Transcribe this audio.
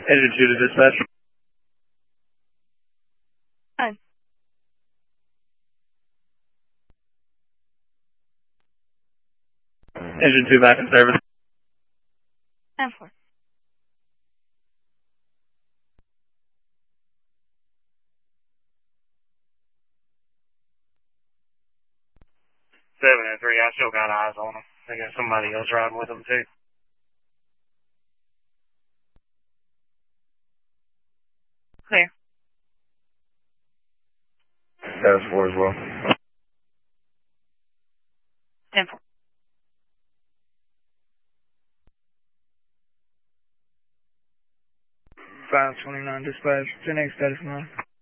Engine 2 to dispatch. Fine. Engine 2 back in service. 10-4. Seven and 3, I still got eyes on them. They got somebody else riding with them too. Clear. Status 4 as well. 10-4. 529 dispatch, 10-8 status 9.